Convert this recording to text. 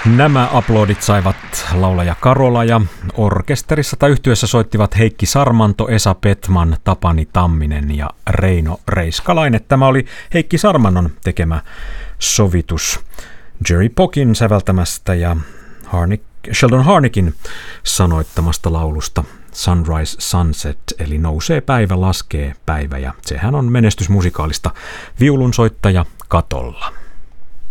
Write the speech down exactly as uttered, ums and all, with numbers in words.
Nämä aplodit saivat laulaja Karola ja orkesterissa tai yhtyeessä soittivat Heikki Sarmanto, Esa Petman, Tapani Tamminen ja Reino Reiskalainen. Tämä oli Heikki Sarmannon tekemä sovitus Jerry Pokin säveltämästä ja Harnick, Sheldon Harnickin sanoittamasta laulusta Sunrise Sunset, eli nousee päivä, laskee päivä, ja sehän on menestysmusikaalista Viulunsoittaja katolla.